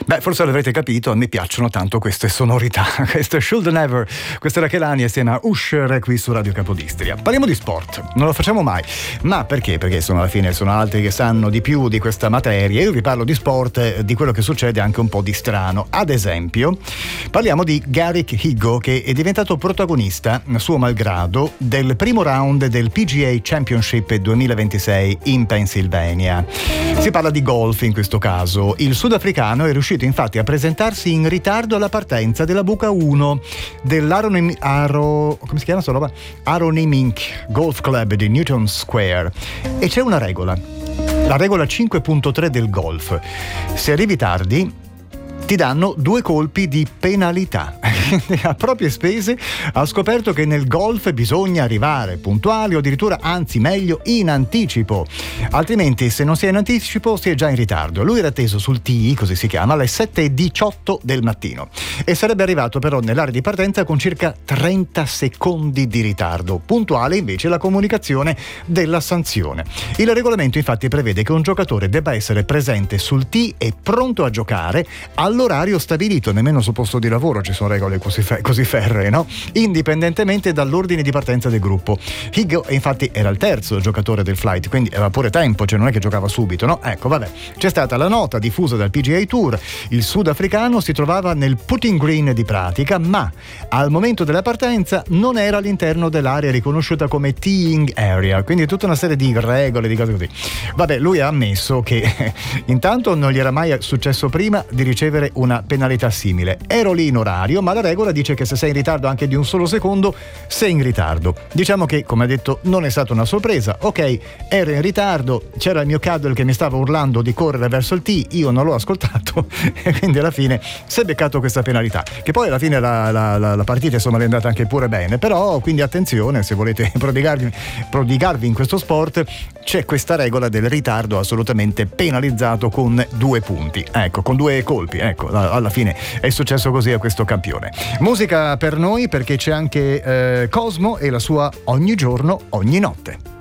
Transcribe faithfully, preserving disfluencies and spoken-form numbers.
Beh, forse l'avrete capito, a me piacciono tanto queste sonorità. Questo è Should Never, questa era Kelani assieme a Usher qui su Radio Capodistria. Parliamo di sport, non lo facciamo mai, ma perché? Perché sono alla fine sono altri che sanno di più di questa materia. Io vi parlo di sport, di quello che succede anche un po' di strano. Ad esempio, parliamo di Garrick Higgo, che è diventato protagonista, suo malgrado, del primo round del P G A Championship duemilaventisei in Pennsylvania. Si parla di golf in questo caso. Il sudafricano è riuscito infatti a presentarsi in ritardo alla partenza della buca uno dell'Aronim Aro, come si chiama sta roba? Aronimink Golf Club di Newton Square. E c'è una regola, la regola cinque punto tre del golf: se arrivi tardi ti danno due colpi di penalità. A proprie spese ha scoperto che nel golf bisogna arrivare puntuali o addirittura, anzi meglio, in anticipo, altrimenti se non si è in anticipo si è già in ritardo. Lui era atteso sul tee, così si chiama, alle sette e diciotto del mattino e sarebbe arrivato però nell'area di partenza con circa trenta secondi di ritardo. Puntuale invece la comunicazione della sanzione. Il regolamento infatti prevede che un giocatore debba essere presente sul tee e pronto a giocare all'orario stabilito. Nemmeno sul posto di lavoro ci sono regole così, fe- così ferree, no? Indipendentemente dall'ordine di partenza del gruppo. Higgo infatti era il terzo giocatore del flight, quindi aveva pure tempo, cioè non è che giocava subito, no? Ecco, vabbè, c'è stata la nota diffusa dal P G A Tour. Il sudafricano si trovava nel putting green di pratica, ma al momento della partenza non era all'interno dell'area riconosciuta come teeing area, quindi tutta una serie di regole, di cose così. Vabbè, lui ha ammesso che intanto non gli era mai successo prima di ricevere una penalità simile. Ero lì in orario, ma la regola dice che se sei in ritardo anche di un solo secondo, sei in ritardo. Diciamo che, come ha detto, non è stata una sorpresa. Ok, ero in ritardo, c'era il mio Cadwell che mi stava urlando di correre verso il tee, io non l'ho ascoltato e quindi alla fine si è beccato questa penalità, che poi alla fine la, la, la, la partita insomma è andata anche pure bene. Però quindi attenzione, se volete prodigarvi, prodigarvi in questo sport, c'è questa regola del ritardo assolutamente penalizzato con due punti, ecco, con due colpi, ecco, alla fine è successo così a questo campione. Musica per noi perché c'è anche eh, Cosmo e la sua Ogni giorno, ogni notte.